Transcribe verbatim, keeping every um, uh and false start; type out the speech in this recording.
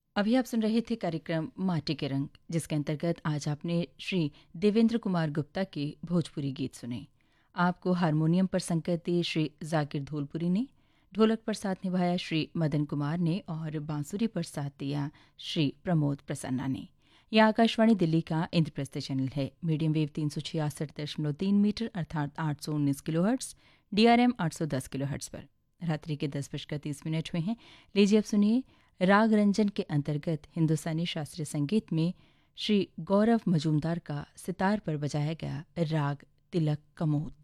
अभी आप सुन रहे थे कार्यक्रम माटी के रंग, जिसके अंतर्गत आज आपने श्री देवेंद्र कुमार गुप्ता के भोजपुरी गीत सुने। आपको हारमोनियम पर संगत दी श्री जाकिर धूलपुरी ने, ढोलक पर साथ निभाया श्री मदन कुमार ने और बांसुरी पर साथ दिया श्री प्रमोद प्रसन्ना ने। यह आकाशवाणी दिल्ली का इंद्रप्रस्थ चैनल है। मीडियम वेव तीन सौ छियासठ दशमलव तीन मीटर अर्थात आठ सौ उन्नीस kilo hertz, D R M आठ सौ दस किलो हर्ट्स पर रात्रि के दस बजकर तीस मिनट हुए हैं। लीजिए अब सुनिए राग रंजन के अंतर्गत हिंदुस्तानी शास्त्रीय संगीत में श्री गौरव मजूमदार का सितार पर बजाया गया राग तिलक कमोद।